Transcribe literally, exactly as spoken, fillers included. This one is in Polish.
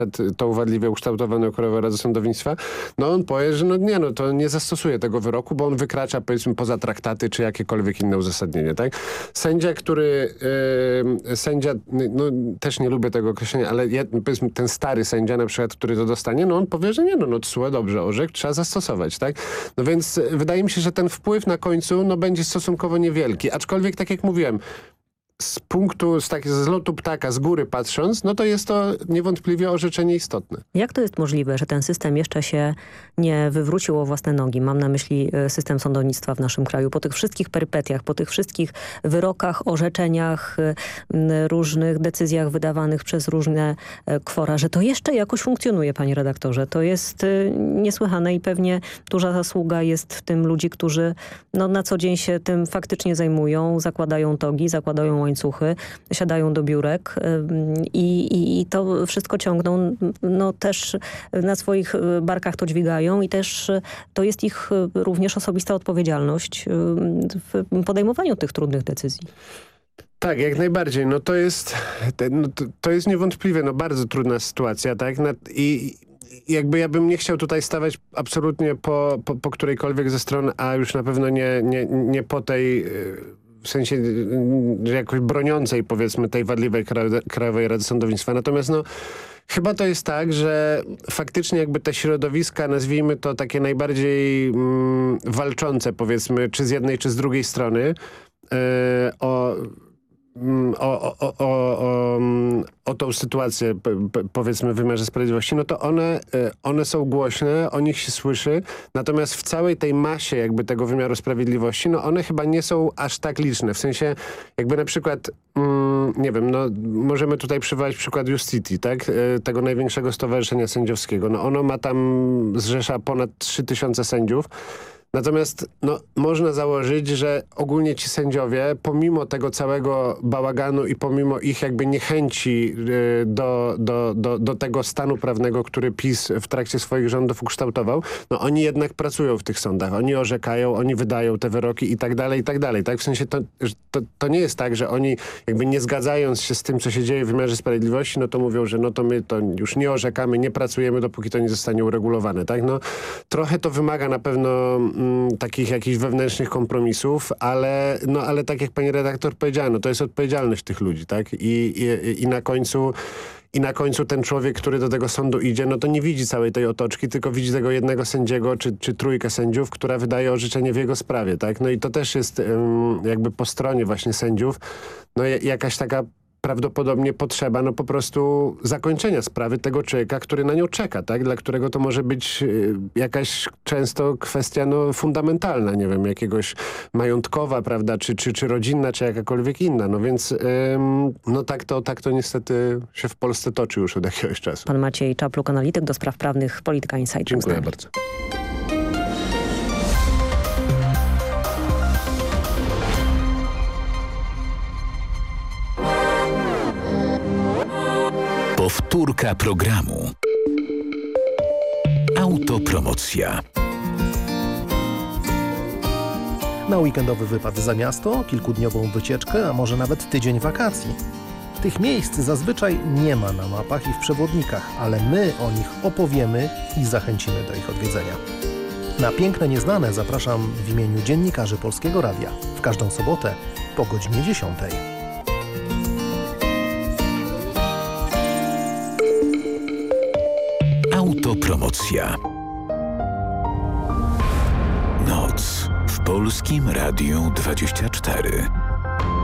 tą wadliwie ukształtowaną Krajową Radę Sądownictwa, no on powie, że no nie, no to nie zastosuje tego wyroku, bo on wykracza powiedzmy poza traktaty czy jakiekolwiek inne uzasadnienie, tak? Sędzia, który yy, sędzia, no też nie lubię tego określenia, ale ja, powiedzmy ten stary sędzia na przykład, który to dostanie, no on powie, że nie, no, no T S U E dobrze orzekł, trzeba zastosować, tak? No więc wydaje mi się, że ten wpływ na końcu, no będzie stosunkowo niewielki, aczkolwiek tak jak mówiłem, z punktu, z takiego zlotu ptaka, z góry patrząc, no to jest to niewątpliwie orzeczenie istotne. Jak to jest możliwe, że ten system jeszcze się nie wywrócił o własne nogi? Mam na myśli system sądownictwa w naszym kraju. Po tych wszystkich perypetiach, po tych wszystkich wyrokach, orzeczeniach, różnych decyzjach wydawanych przez różne kwora, że to jeszcze jakoś funkcjonuje, panie redaktorze. To jest niesłychane i pewnie duża zasługa jest w tym ludzi, którzy no, na co dzień się tym faktycznie zajmują, zakładają togi, zakładają łańcuchy, siadają do biurek i, i, i to wszystko ciągną, no też na swoich barkach to dźwigają i też to jest ich również osobista odpowiedzialność w podejmowaniu tych trudnych decyzji. Tak, jak najbardziej. No to jest, no to, to jest niewątpliwie no bardzo trudna sytuacja, tak? I jakby ja bym nie chciał tutaj stawać absolutnie po, po, po którejkolwiek ze stron, a już na pewno nie, nie, nie po tej, w sensie jakoś broniącej powiedzmy tej wadliwej Krajowej Rady Sądownictwa. Natomiast no chyba to jest tak, że faktycznie jakby te środowiska, nazwijmy to takie najbardziej mm, walczące powiedzmy, czy z jednej, czy z drugiej strony yy, o O, o, o, o, o tą sytuację, powiedzmy w wymiarze sprawiedliwości, no to one, one są głośne, o nich się słyszy, natomiast w całej tej masie jakby tego wymiaru sprawiedliwości, no one chyba nie są aż tak liczne. W sensie jakby na przykład, mm, nie wiem, no możemy tutaj przywołać przykład Justicity, tak? Tego największego stowarzyszenia sędziowskiego. No ono ma tam, zrzesza ponad trzy tysiące sędziów. Natomiast no, można założyć, że ogólnie ci sędziowie, pomimo tego całego bałaganu i pomimo ich jakby niechęci y, do, do, do, do tego stanu prawnego, który PiS w trakcie swoich rządów ukształtował, no oni jednak pracują w tych sądach. Oni orzekają, oni wydają te wyroki i tak dalej, i tak dalej. Tak? W sensie to, to, to nie jest tak, że oni jakby nie zgadzając się z tym, co się dzieje w wymiarze sprawiedliwości, no to mówią, że no to my to już nie orzekamy, nie pracujemy, dopóki to nie zostanie uregulowane. Tak? No, trochę to wymaga na pewno takich jakichś wewnętrznych kompromisów, ale, no, ale tak jak pani redaktor powiedziała, no, to jest odpowiedzialność tych ludzi, tak? I, i, i na końcu I na końcu ten człowiek, który do tego sądu idzie, no to nie widzi całej tej otoczki, tylko widzi tego jednego sędziego, czy, czy trójkę sędziów, która wydaje orzeczenie w jego sprawie, tak? No i to też jest um, jakby po stronie właśnie sędziów, no jakaś taka prawdopodobnie potrzeba no po prostu zakończenia sprawy tego człowieka, który na nią czeka, tak? Dla którego to może być y, jakaś często kwestia no, fundamentalna, nie wiem, jakiegoś majątkowa, prawda, czy, czy, czy rodzinna, czy jakakolwiek inna. No więc ym, no tak to, tak to niestety się w Polsce toczy już od jakiegoś czasu. Pan Maciej Czapluk, analityk do spraw prawnych, Polityka Insight. Dziękuję bardzo. Powtórka programu. Autopromocja. Na weekendowy wypad za miasto, kilkudniową wycieczkę, a może nawet tydzień wakacji. Tych miejsc zazwyczaj nie ma na mapach i w przewodnikach, ale my o nich opowiemy i zachęcimy do ich odwiedzenia. Na Piękne Nieznane zapraszam w imieniu dziennikarzy Polskiego Radia w każdą sobotę po godzinie dziesiątej. Autopromocja. Noc w Polskim Radiu dwadzieścia cztery.